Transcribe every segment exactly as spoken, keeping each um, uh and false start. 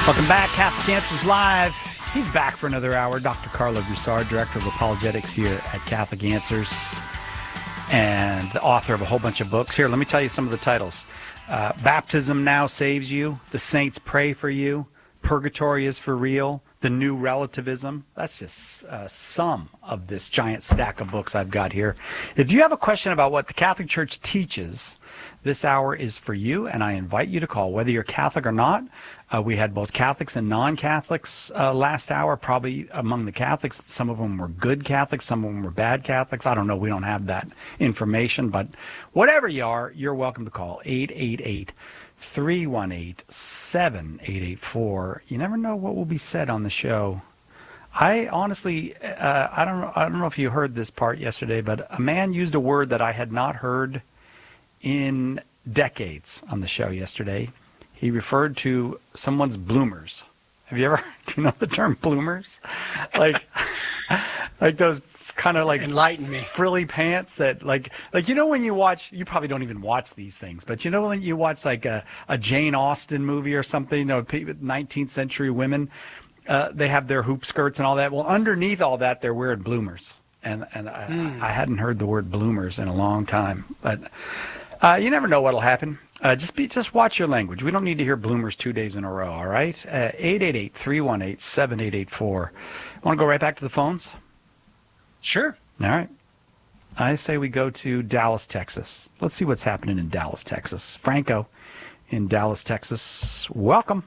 Welcome back, Catholic Answers Live. He's back for another hour. Doctor Carlo Broussard, Director of Apologetics here at Catholic Answers, and the author of a whole bunch of books. Here, let me tell you some of the titles. Uh, Baptism Now Saves You. The Saints Pray for You. Purgatory is for Real. The New Relativism. That's just uh, some of this giant stack of books I've got here. If you have a question about what the Catholic Church teaches, this hour is for you, and I invite you to call, whether you're Catholic or not. Uh, we had both Catholics and non-Catholics uh, last hour. Probably among the Catholics, some of them were good Catholics, some of them were bad Catholics. I don't know. We don't have that information. But whatever you are, you're welcome to call eight eight eight, three one eight, seven eight eight four. You never know what will be said on the show. I honestly, uh, I don't know, I don't know if you heard this part yesterday, but a man used a word that I had not heard in decades on the show yesterday. He referred to someone's bloomers. Have you ever, do you know the term bloomers? Like, like those kind of like enlighten me frilly pants that like, like, you know, when you watch, you probably don't even watch these things, but you know, when you watch like a, a Jane Austen movie or something, you know, nineteenth century women, uh, they have their hoop skirts and all that. Well, underneath all that, they're wearing bloomers. And, and I, mm. I hadn't heard the word bloomers in a long time, but uh, you never know what'll happen. Uh, just be, just watch your language. We don't need to hear bloomers two days in a row, all right? Uh, eight eight eight, three one eight, seven eight eight four. Want to go right back to the phones? Sure. All right. I say we go to Dallas, Texas. Let's see what's happening in Dallas, Texas. Franco in Dallas, Texas. Welcome.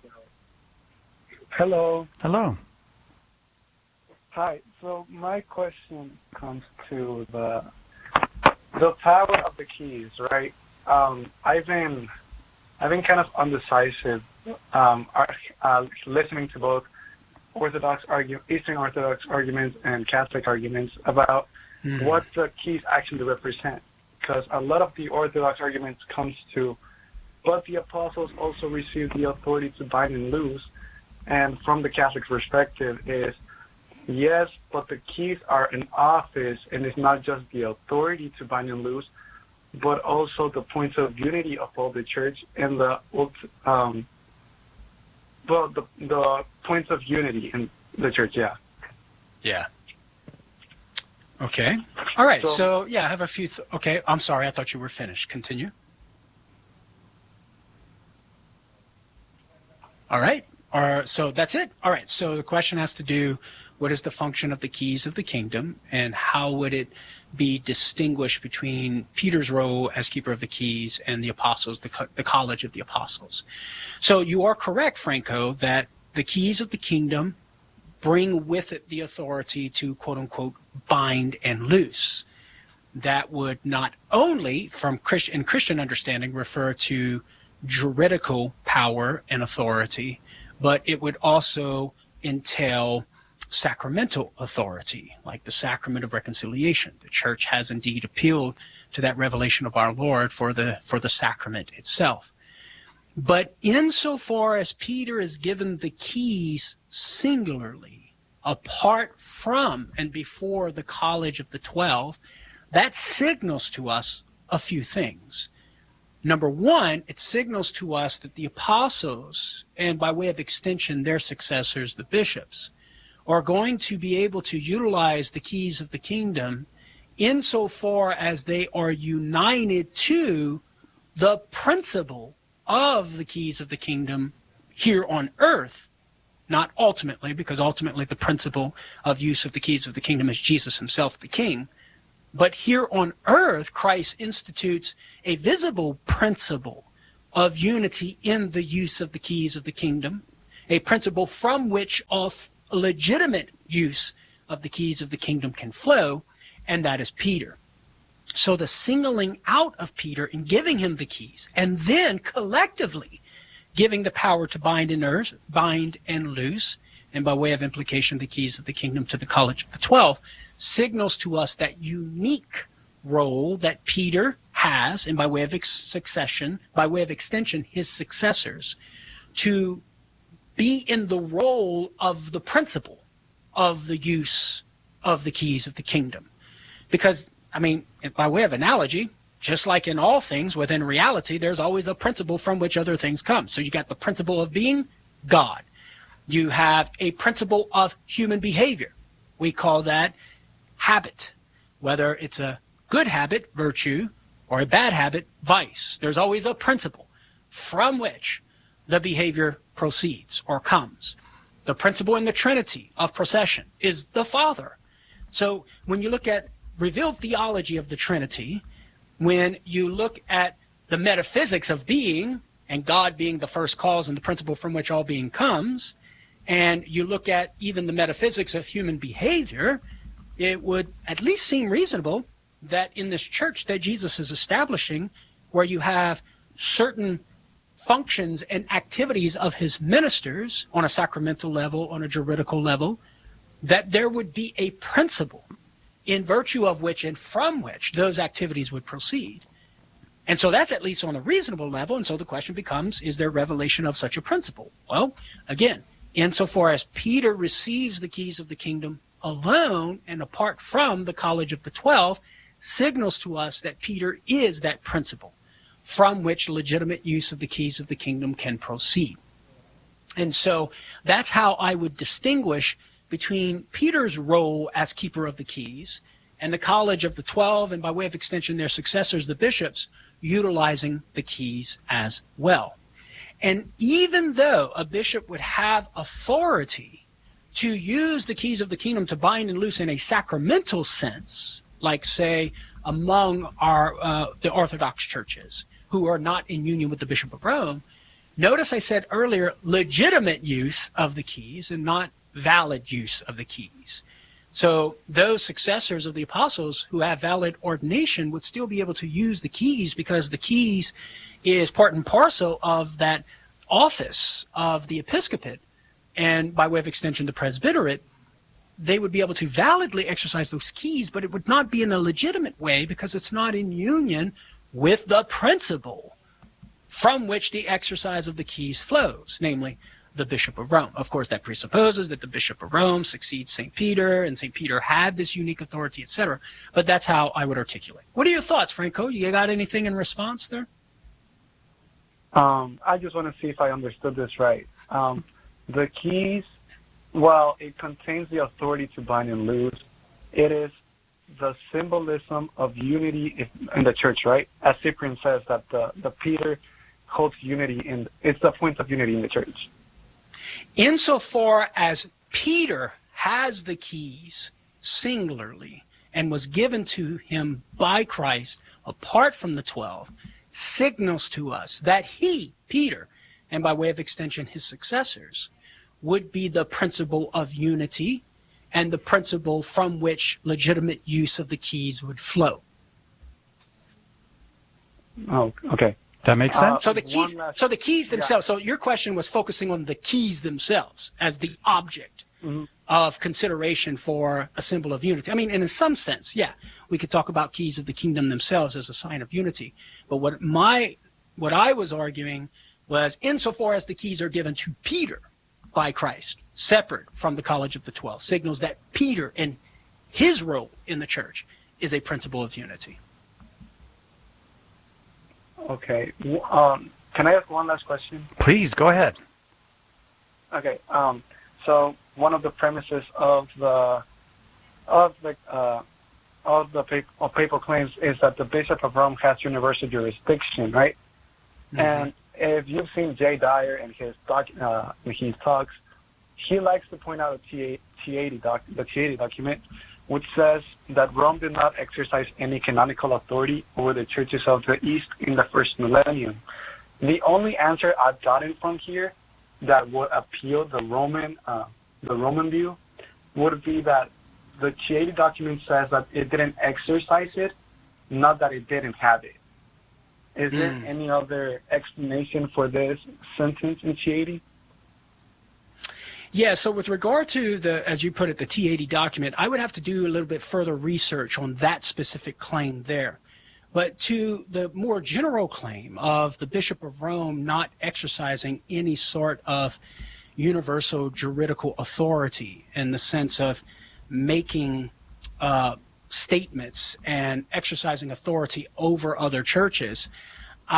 Hello. Hello. Hi. So my question comes to the the power of the keys, right? Um, I've been, I've been kind of undecisive, um, uh, listening to both Orthodox argue, Eastern Orthodox arguments and Catholic arguments about mm. what the keys actually represent. Because a lot of the Orthodox arguments comes to, but the apostles also received the authority to bind and loose, and from the Catholic perspective is, yes, but the keys are an office, and it's not just the authority to bind and loose, but also the points of unity of all the church and the um, well, the the points of unity in the church. Yeah. Yeah. Okay. All right. So, So- yeah, I have a few. Th- okay. I'm sorry. I thought you were finished. Continue. All right. Or so that's it. All right. So the question has to do, what is the function of the keys of the kingdom, and how would it be distinguished between Peter's role as keeper of the keys and the apostles, the, co- the college of the apostles? So you are correct, Franco, that the keys of the kingdom bring with it the authority to, quote unquote, bind and loose. That would not only, from Christ- in Christian understanding, refer to juridical power and authority, but it would also entail sacramental authority, like the sacrament of reconciliation. The church has indeed appealed to that revelation of our Lord for the for the sacrament itself. But insofar as Peter is given the keys singularly, apart from and before the college of the twelve, that signals to us a few things. Number one, it signals to us that the apostles, and by way of extension, their successors, the bishops, are going to be able to utilize the keys of the kingdom insofar as they are united to the principle of the keys of the kingdom here on earth, not ultimately, because ultimately the principle of use of the keys of the kingdom is Jesus himself, the king. But here on earth, Christ institutes a visible principle of unity in the use of the keys of the kingdom, a principle from which all legitimate use of the keys of the kingdom can flow, and that is Peter. So the singling out of Peter and giving him the keys, and then collectively giving the power to bind and earth, bind and loose, and by way of implication, the keys of the kingdom to the college of the twelve, signals to us that unique role that Peter has, and by way of ex- succession, by way of extension, his successors, to be in the role of the principle of the use of the keys of the kingdom. Because, I mean, by way of analogy, just like in all things within reality, there's always a principle from which other things come. So you got the principle of being, God. You have a principle of human behavior. We call that habit, whether it's a good habit, virtue, or a bad habit, vice. There's always a principle from which the behavior proceeds or comes. The principle in the Trinity of procession is the Father. So when you look at revealed theology of the Trinity, when you look at the metaphysics of being, and God being the first cause and the principle from which all being comes, and you look at even the metaphysics of human behavior, it would at least seem reasonable that in this church that Jesus is establishing, where you have certain functions and activities of his ministers on a sacramental level, on a juridical level, that there would be a principle in virtue of which and from which those activities would proceed. And so that's at least on a reasonable level, and so the question becomes, is there revelation of such a principle? Well, again, insofar as Peter receives the keys of the kingdom alone and apart from the College of the Twelve, signals to us that Peter is that principle from which legitimate use of the keys of the kingdom can proceed. And so that's how I would distinguish between Peter's role as keeper of the keys and the College of the Twelve, and by way of extension their successors, the bishops, utilizing the keys as well. And even though a bishop would have authority to use the keys of the kingdom to bind and loose in a sacramental sense, like say among our uh, the Orthodox churches who are not in union with the Bishop of Rome, notice I said earlier legitimate use of the keys and not valid use of the keys. So those successors of the apostles who have valid ordination would still be able to use the keys, because the keys is part and parcel of that office of the episcopate, and by way of extension the presbyterate. They would be able to validly exercise those keys, but it would not be in a legitimate way because it's not in union with the principle from which the exercise of the keys flows, namely the Bishop of Rome. Of course, that presupposes that the Bishop of Rome succeeds Saint Peter, and Saint Peter had this unique authority, et cetera. But that's how I would articulate. What are your thoughts, Franco? You got anything in response there? Um, I just want to see if I understood this right. Um, the keys, well, it contains the authority to bind and loose. It is the symbolism of unity in the church, right? As Cyprian says, that the, the Peter holds unity, in it's the point of unity in the church. Insofar as Peter has the keys singularly and was given to him by Christ apart from the twelve, signals to us that he, Peter, and by way of extension his successors, would be the principle of unity and the principle from which legitimate use of the keys would flow. Oh, okay. That makes sense. Uh, So the keys, last, so the keys themselves. yeah. So your question was focusing on the keys themselves as the object Mm-hmm. of consideration for a symbol of unity. I mean, and in some sense, yeah, we could talk about keys of the kingdom themselves as a sign of unity. But what my, what I was arguing was, insofar as the keys are given to Peter by Christ, separate from the College of the Twelve, signals that Peter and his role in the church is a principle of unity. Okay. Um, can I ask one last question? Please, go ahead. Okay. Um, so one of the premises of the of the uh, of the papal, of papal claims is that the Bishop of Rome has universal jurisdiction, right? Mm-hmm. And if you've seen Jay Dyer and his doc, uh, in his talks, he likes to point out the T eighty doc, the T eighty document, which says that Rome did not exercise any canonical authority over the churches of the East in the first millennium. The only answer I've gotten from here that would appeal the Roman uh, the Roman view would be that the T eighty document says that it didn't exercise it, not that it didn't have it. Is mm. there any other explanation for this sentence in T eighty? Yeah, so with regard to the, as you put it, the T eighty document, I would have to do a little bit further research on that specific claim there. But to the more general claim of the Bishop of Rome not exercising any sort of universal juridical authority in the sense of making uh, statements and exercising authority over other churches, I,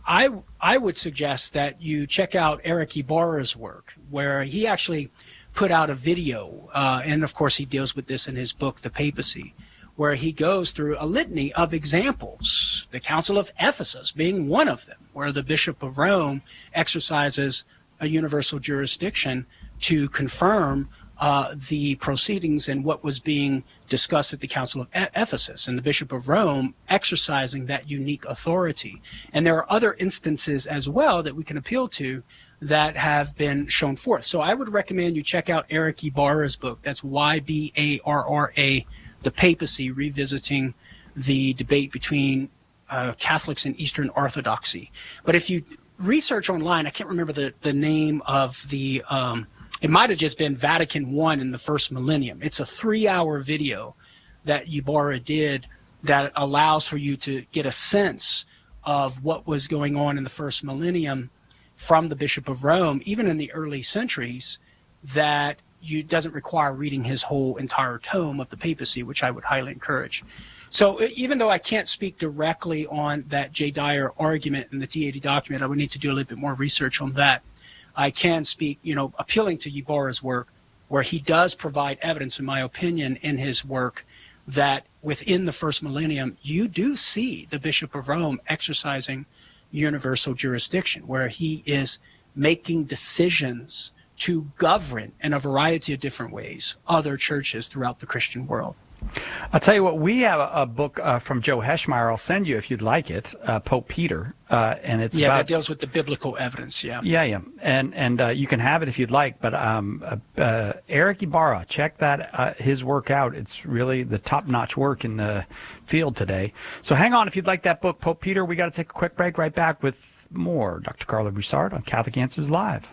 I, I would suggest that you check out Eric Ibarra's work, where he actually put out a video, uh, and of course he deals with this in his book, The Papacy, where he goes through a litany of examples, the Council of Ephesus being one of them, where the Bishop of Rome exercises a universal jurisdiction to confirm uh, the proceedings and what was being discussed at the Council of e- Ephesus, and the Bishop of Rome exercising that unique authority. And there are other instances as well that we can appeal to that have been shown forth. So I would recommend you check out Eric Ibarra's book. That's Y B A R R A, The Papacy, Revisiting the Debate Between uh, Catholics and Eastern Orthodoxy. But if you research online, I can't remember the, the name of the, um, it might have just been Vatican One in the First Millennium. It's a three-hour video that Ibarra did that allows for you to get a sense of what was going on in the First Millennium from the Bishop of Rome, even in the early centuries, that you doesn't require reading his whole entire tome of the papacy, which I would highly encourage. So even though I can't speak directly on that J. Dyer argument in the T eighty document, I would need to do a little bit more research on that. I can speak, you know, appealing to Ibarra's work, where he does provide evidence, in my opinion, in his work, that within the first millennium, you do see the Bishop of Rome exercising universal jurisdiction, where he is making decisions to govern in a variety of different ways other churches throughout the Christian world. I'll tell you what, we have a, a book uh, from Joe Heschmeyer. I'll send you if you'd like it, uh, Pope Peter, uh, and it's yeah, about, that deals with the biblical evidence. Yeah, yeah, yeah, and and uh, you can have it if you'd like. But um, uh, uh, Eric Ibarra, check that uh, his work out. It's really the top-notch work in the field today. So hang on if you'd like that book, Pope Peter. We got to take a quick break. Right back with more Doctor Carlo Broussard on Catholic Answers Live.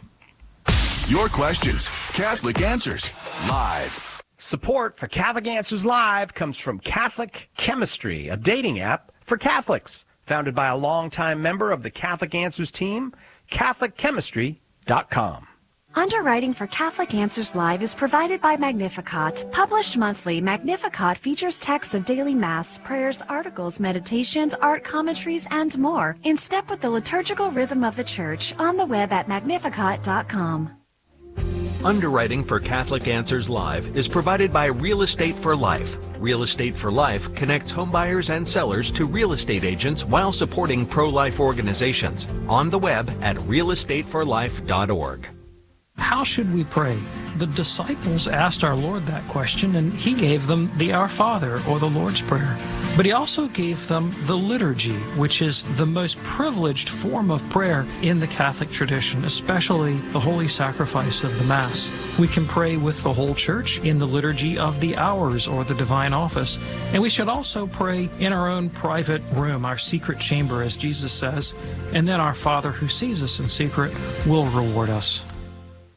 Your questions, Catholic Answers Live. Support for Catholic Answers Live comes from Catholic Chemistry, a dating app for Catholics. Founded by a longtime member of the Catholic Answers team, Catholic Chemistry dot com. Underwriting for Catholic Answers Live is provided by Magnificat. Published monthly, Magnificat features texts of daily Mass, prayers, articles, meditations, art commentaries, and more, in step with the liturgical rhythm of the Church, on the web at Magnificat dot com. Underwriting for Catholic Answers Live is provided by Real Estate for Life. Real Estate for Life connects homebuyers and sellers to real estate agents while supporting pro-life organizations. On the web at real estate for life dot org. How should we pray? The disciples asked our Lord that question, and he gave them the Our Father, or the Lord's Prayer. But he also gave them the liturgy, which is the most privileged form of prayer in the Catholic tradition, especially the holy sacrifice of the Mass. We can pray with the whole Church in the liturgy of the hours, or the divine office. And we should also pray in our own private room, our secret chamber, as Jesus says. And then our Father who sees us in secret will reward us.